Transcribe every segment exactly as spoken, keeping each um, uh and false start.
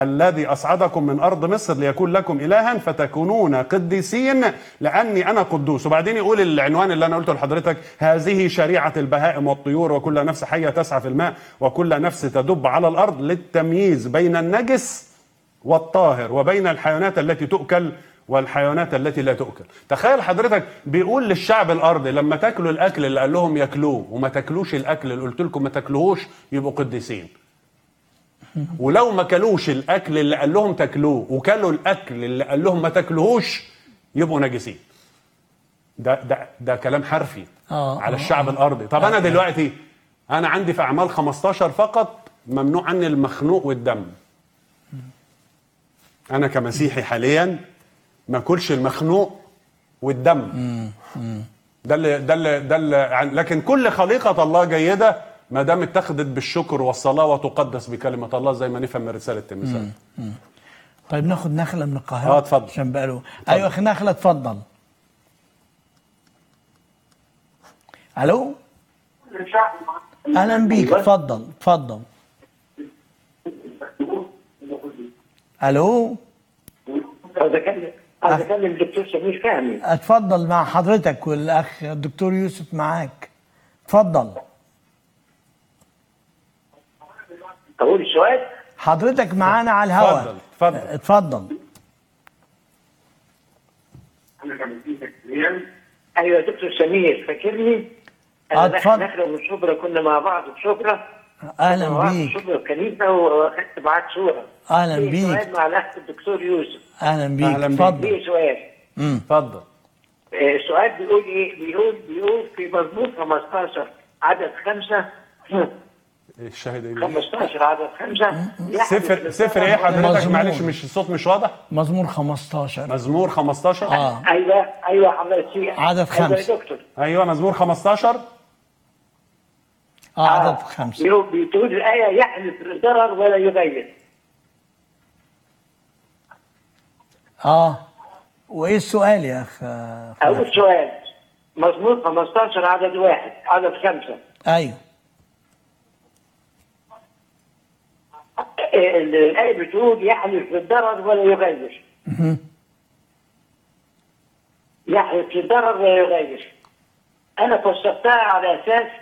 الذي أصعدكم من أرض مصر ليكون لكم إلها فتكونون قديسين لأني أنا قدوس. وبعدين يقول العنوان اللي أنا قلته لحضرتك: هذه شريعة البهائم والطيور وكل نفس حية تسعى في الماء وكل نفس تدب على الأرض للتمييز بين النجس والطاهر وبين الحيوانات التي تؤكل والحيوانات التي لا تؤكل. تخيل حضرتك بيقول للشعب الأرضي لما تاكلوا الأكل اللي قال لهم ياكلوه وما تاكلوش الأكل اللي قلت لكم ما تاكلوهوش يبقوا قديسين. ولو ما كلوش الاكل اللي قال لهم تاكلوه وكلوا الاكل اللي قال لهم ما تاكلوهوش يبقوا ناجسين. ده ده ده كلام حرفي آه على آه الشعب آه الارضي. طب آه انا دلوقتي انا عندي في اعمال خمستاشر فقط ممنوع عني المخنوق والدم. انا كمسيحي حاليا ما اكلش المخنوق والدم. ده اللي ده اللي ده اللي لكن كل خليقه الله جيده ما دام اتخذت بالشكر والصلاه وتقدس بكلمه الله، زي ما نفهم من رساله تيموثاوس. طيب ناخد نخله من القاهره. اه اتفضل. عشان بقى له ايوه اخي نخله اتفضل. الو اهلا بيك، اتفضل اتفضل. الو عايز اكلم عايز اكلم الدكتور سمير فهمي. اتفضل مع حضرتك، والاخ الدكتور يوسف معاك. اتفضل. اقول السؤال؟ حضرتك معانا على الهواء. اتفضل اتفضل اتفضل. ايوه يا دكتور سمير فاكرني؟ اه انا اتفضل. نخله من شبرا، كنا مع بعض في شبرا. اهلا مع بعض في بيك. شبرا الكنيسه واخدت معاك صوره. اهلا في بيك. سؤال مع الاخ الدكتور يوسف. اهلا بيك. أهلا بيك. اتفضل. في سؤال. امم اتفضل. آه، السؤال بيقول ايه؟ بيقول بيقول في مزمور خمستاشر عدد خمسة. الشاهد ايه؟ خمستاشر عدد خمسة. صفر صفر ايه حضرتك؟ مزمور. معلش مش الصوت مش واضح. مزمور خمستاشر. مزمور خمستاشر. اه ايوه ايوه حضرتك. عدد ايوه خمسة. يا دكتور. ايوه مزمور خمستاشر. اه عدد خمسة. بيقول بتقول الآية: يحلف ضرر ولا يغير. اه وايه السؤال يا اخ؟ أول سؤال مزمور خمستاشر عدد واحد عدد خمسة. ايوه الآية بتقول يحلف بالضرر ولا يغير. يحلف بالضرر ولا يغير. أنا فسرتها على أساس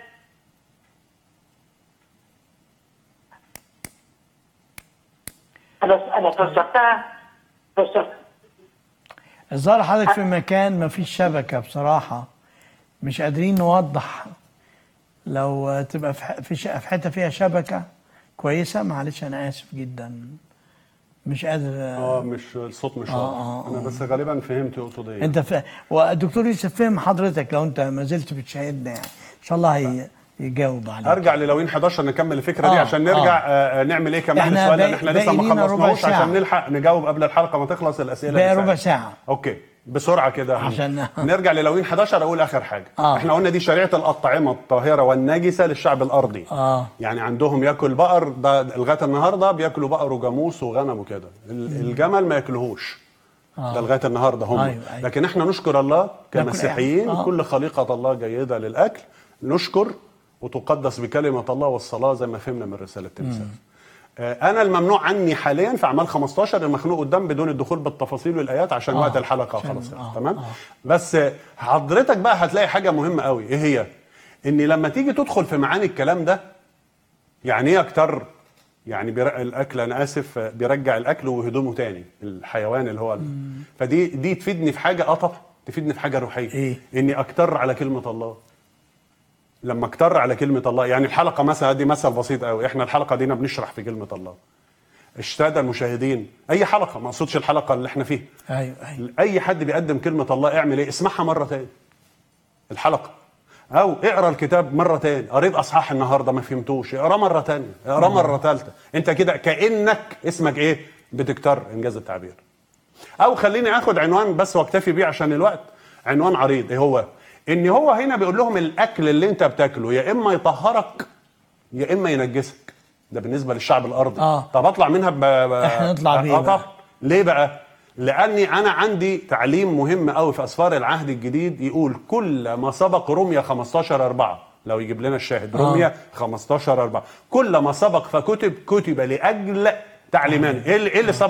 أنا أنا فسرتها فسرت الظاهر حضرتك في مكان ما فيش شبكة بصراحة، مش قادرين نوضح. لو تبقى في ح- في ش- في حتة فيها شبكة كويسة، معلش أنا آسف جدا مش قادر. اه مش الصوت مش آه، واضح. آه، انا بس غالبا فهمت يقصد ايه. أنت ف... والدكتور يوسف فهم حضرتك، لو أنت ما زلت بتشاهدنا يعني إن شاء الله هي... يجاوب عليك. ارجع للوين حداشر نكمل الفكره دي آه، عشان نرجع. آه. آه. نعمل ايه كمان إحنا السؤال باقي- اللي احنا لسه باقي ما لينا ربع خلصناهوش ساعة. عشان نلحق نجاوب قبل الحلقه ما تخلص الاسئله باقي اللي ربع سألت. ساعة. اوكي بسرعه كده عشان- نرجع للوين حداشر. اقول اخر حاجه. آه. احنا قلنا دي شريعه الاطعمه الطاهره والناجسه للشعب الارضي. آه. يعني عندهم ياكل بقر، ده لغايه النهارده بياكلوا بقر وجاموس وغنم وكده. ال- الجمل ما ياكلوهوش. آه. ده لغايه النهارده هم. أيوة، أيوة. لكن احنا نشكر الله كمسيحيين. آه. كل خليقه الله جيده للاكل، نشكر وتقدس بكلمه الله والصلاه زي ما فهمنا من رساله تيموثاوس. انا الممنوع عني حاليا في اعمال خمستاشر المخنوق قدام، بدون الدخول بالتفاصيل والايات عشان آه. وقت الحلقه عشان- خلاص. آه. تمام. آه. بس حضرتك بقى هتلاقي حاجه مهمه قوي. ايه هي؟ ان لما تيجي تدخل في معاني الكلام ده، يعني ايه اكتر؟ يعني بيرجع الاكل، انا اسف، بيرجع الاكل وهدومه تاني الحيوان اللي هو ال... فدي دي تفيدني في حاجه. اه طبعا تفيدني في حاجه روحيه. إيه؟ اني اكتر على كلمه الله. لما اكتر على كلمه الله، يعني الحلقه مثلا دي مثل بسيط قوي. احنا الحلقه دينا بنشرح في كلمه الله. الساده المشاهدين، اي حلقه، ما اقصدش الحلقه اللي احنا فيها، أيوه أيوه اي حد بيقدم كلمه الله اعمل ايه؟ اسمعها مره تاني الحلقه، او اقرا الكتاب مره تاني. قريت اصحاح النهارده ما فهمتوش، اقرا مره تانية، اقرا مره ثالثه. انت كده كانك اسمك ايه؟ بتكتر، انجاز التعبير. او خليني اخد عنوان بس واكتفي بيه عشان الوقت. عنوان عريض. ايه هو؟ ان هو هنا بيقول لهم الاكل اللي انت بتاكله يا اما يطهرك يا اما ينجسك. ده بالنسبه للشعب الارضي. آه. طب اطلع منها ب... ب... إحنا نطلع بيه آه بقى. طب. ليه بقى؟ لاني انا عندي تعليم مهم قوي في اسفار العهد الجديد، يقول كل ما سبق رمية خمستاشر أربعة. لو يجيب لنا الشاهد. آه. رمية خمستاشر أربعة. كل ما سبق فكتب كتب لاجل تعليمان. ايه اللي, إيه اللي